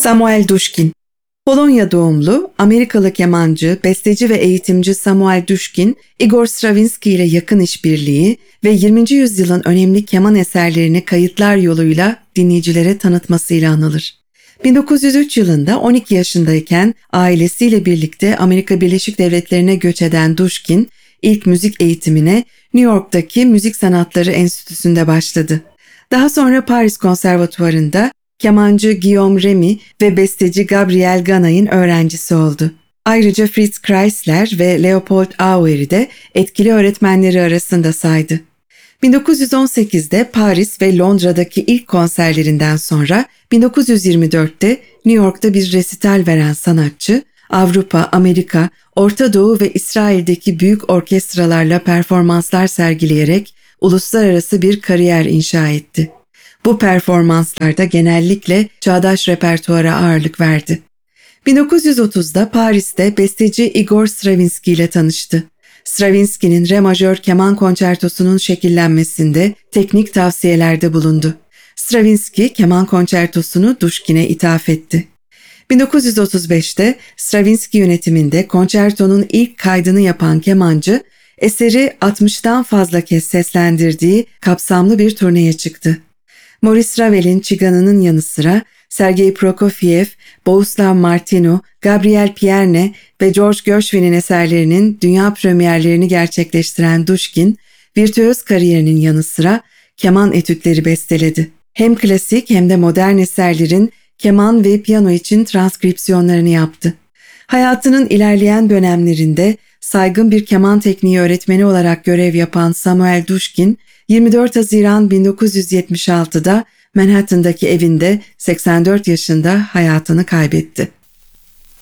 Samuel Dushkin. Polonya doğumlu, Amerikalı kemancı, besteci ve eğitimci Samuel Dushkin, Igor Stravinsky ile yakın işbirliği ve 20. yüzyılın önemli keman eserlerini kayıtlar yoluyla dinleyicilere tanıtmasıyla anılır. 1903 yılında 12 yaşındayken ailesiyle birlikte Amerika Birleşik Devletleri'ne göç eden Dushkin, ilk müzik eğitimine New York'taki Müzik Sanatları Enstitüsü'nde başladı. Daha sonra Paris Konservatuvarı'nda kemancı Guillaume Remy ve besteci Gabriel Ganay'ın öğrencisi oldu. Ayrıca Fritz Kreisler ve Leopold Auer'i de etkili öğretmenleri arasında saydı. 1918'de Paris ve Londra'daki ilk konserlerinden sonra 1924'te New York'ta bir resital veren sanatçı, Avrupa, Amerika, Orta Doğu ve İsrail'deki büyük orkestralarla performanslar sergileyerek uluslararası bir kariyer inşa etti. Bu performanslarda genellikle çağdaş repertuara ağırlık verdi. 1930'da Paris'te besteci Igor Stravinsky ile tanıştı. Stravinsky'nin Re majör keman konçertosunun şekillenmesinde teknik tavsiyelerde bulundu. Stravinsky keman konçertosunu Dushkin'e ithaf etti. 1935'te Stravinsky yönetiminde konçertonun ilk kaydını yapan kemancı, eseri 60'tan fazla kez seslendirdiği kapsamlı bir turneye çıktı. Maurice Ravel'in Çiganı'nın yanı sıra Sergei Prokofiev, Bohuslav Martinu, Gabriel Pierne ve George Gershwin'in eserlerinin dünya premierlerini gerçekleştiren Dushkin, virtüöz kariyerinin yanı sıra keman etütleri besteledi. Hem klasik hem de modern eserlerin keman ve piyano için transkripsiyonlarını yaptı. Hayatının ilerleyen dönemlerinde saygın bir keman tekniği öğretmeni olarak görev yapan Samuel Dushkin, 24 Haziran 1976'da Manhattan'daki evinde 84 yaşında hayatını kaybetti.